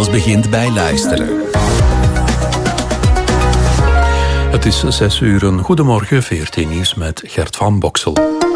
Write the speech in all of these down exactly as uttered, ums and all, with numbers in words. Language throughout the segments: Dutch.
Alles begint bij luisteren. Het is zes uur. Een goedemorgen, V R T Nieuws met Gert van Boksel.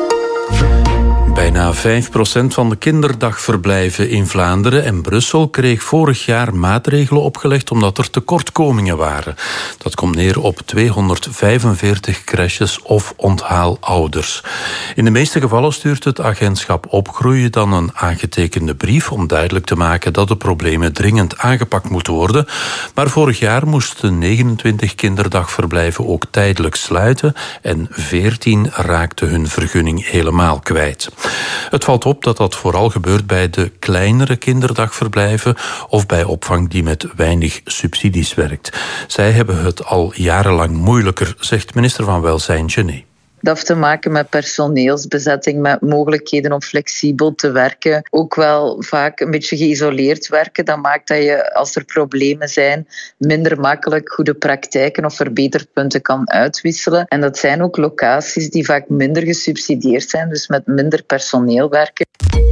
Bijna vijf procent van de kinderdagverblijven in Vlaanderen en Brussel kreeg vorig jaar maatregelen opgelegd omdat er tekortkomingen waren. Dat komt neer op tweehonderdvijfenveertig crèches of onthaalouders. In de meeste gevallen stuurt het agentschap Opgroeien dan een aangetekende brief om duidelijk te maken dat de problemen dringend aangepakt moeten worden. Maar vorig jaar moesten negenentwintig kinderdagverblijven ook tijdelijk sluiten en veertien raakten hun vergunning helemaal kwijt. Het valt op dat dat vooral gebeurt bij de kleinere kinderdagverblijven of bij opvang die met weinig subsidies werkt. Zij hebben het al jarenlang moeilijker, zegt minister van Welzijn Gené. Dat heeft te maken met personeelsbezetting, met mogelijkheden om flexibel te werken. Ook wel vaak een beetje geïsoleerd werken. Dat maakt dat je, als er problemen zijn, minder makkelijk goede praktijken of verbeterpunten kan uitwisselen. En dat zijn ook locaties die vaak minder gesubsidieerd zijn, dus met minder personeel werken.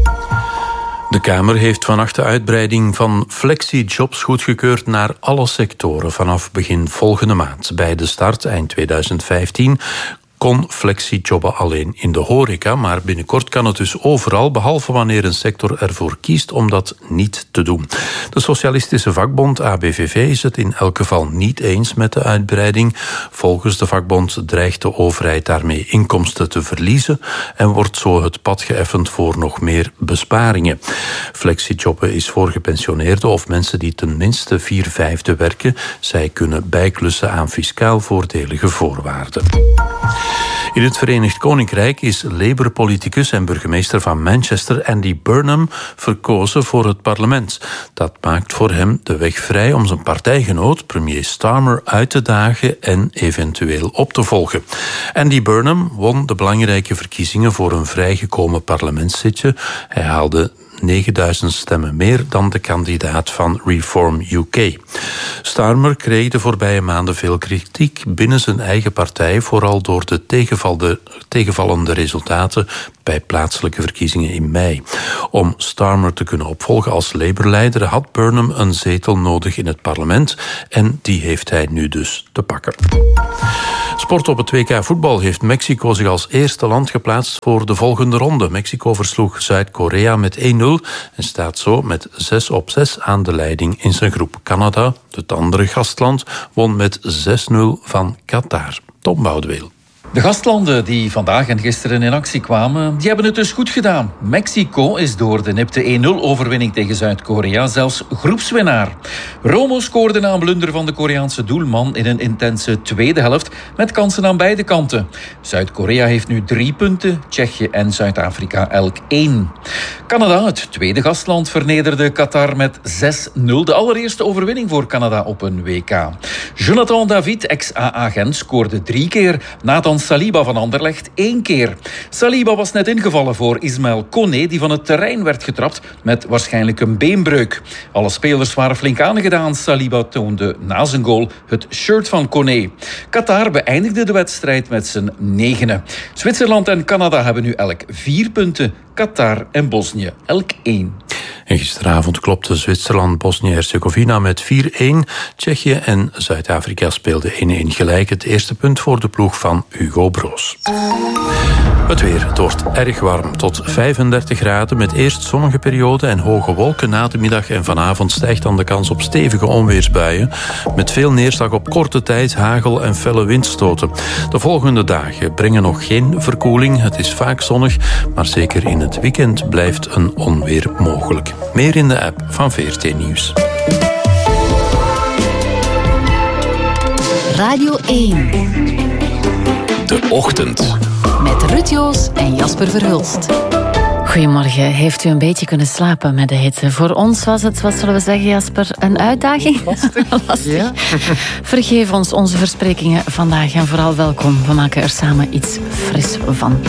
De Kamer heeft vannacht de uitbreiding van flexijobs goedgekeurd naar alle sectoren vanaf begin volgende maand. Bij de start eind tweeduizend vijftien kon flexijobben alleen in de horeca, maar binnenkort kan het dus overal, behalve wanneer een sector ervoor kiest om dat niet te doen. De socialistische vakbond A B V V is het in elk geval niet eens met de uitbreiding. Volgens de vakbond dreigt de overheid daarmee inkomsten te verliezen en wordt zo het pad geëffend voor nog meer besparingen. Flexijobben is voor gepensioneerden of mensen die tenminste vier vijfde werken. Zij kunnen bijklussen aan fiscaal voordelige voorwaarden. In het Verenigd Koninkrijk is Labour-politicus en burgemeester van Manchester Andy Burnham verkozen voor het parlement. Dat maakt voor hem de weg vrij om zijn partijgenoot, premier Starmer, uit te dagen en eventueel op te volgen. Andy Burnham won de belangrijke verkiezingen voor een vrijgekomen parlementszitje. Hij haalde negenduizend stemmen meer dan de kandidaat van Reform U K. Starmer kreeg de voorbije maanden veel kritiek binnen zijn eigen partij, vooral door de tegenvallende resultaten bij plaatselijke verkiezingen in mei. Om Starmer te kunnen opvolgen als Labour-leider had Burnham een zetel nodig in het parlement en die heeft hij nu dus te pakken. Sport op het W K voetbal heeft Mexico zich als eerste land geplaatst voor de volgende ronde. Mexico versloeg Zuid-Korea met één nul en staat zo met zes op zes aan de leiding in zijn groep. Canada, het andere gastland, won met zes nul van Qatar. Tom Boudeweel. De gastlanden die vandaag en gisteren in actie kwamen, die hebben het dus goed gedaan. Mexico is door de nipte één nul overwinning tegen Zuid-Korea zelfs groepswinnaar. Romo scoorde na een blunder van de Koreaanse doelman in een intense tweede helft met kansen aan beide kanten. Zuid-Korea heeft nu drie punten, Tsjechië en Zuid-Afrika elk één. Canada, het tweede gastland, vernederde Qatar met zes nul. De allereerste overwinning voor Canada op een W K. Jonathan David, ex-A A-agent, scoorde drie keer. Nathan Saliba van Anderlecht één keer. Saliba was net ingevallen voor Ismaël Koné, die van het terrein werd getrapt met waarschijnlijk een beenbreuk. Alle spelers waren flink aangedaan. Saliba toonde na zijn goal het shirt van Koné. Qatar beëindigde de wedstrijd met z'n negenen. Zwitserland en Canada hebben nu elk vier punten. Qatar en Bosnië elk één. En gisteravond klopte Zwitserland Bosnië-Herzegovina met vier één. Tsjechië en Zuid-Afrika speelden één één gelijk. Het eerste punt voor de ploeg van Hugo Broos. Het weer. Het wordt erg warm, tot vijfendertig graden met eerst zonnige perioden en hoge wolken. Na de middag en vanavond stijgt dan de kans op stevige onweersbuien met veel neerslag op korte tijd, hagel en felle windstoten. De volgende dagen brengen nog geen verkoeling. Het is vaak zonnig, maar zeker in het weekend blijft een onweer mogelijk. Meer in de app van V R T Nieuws. Radio één. De Ochtend. Met Ruud Joos en Jasper Verhulst. Goedemorgen. Heeft u een beetje kunnen slapen met de hitte? Voor ons was het, wat zullen we zeggen, Jasper, een uitdaging? Lastig. Lastig. Ja. Vergeef ons onze versprekingen vandaag en vooral welkom. We maken er samen iets fris van.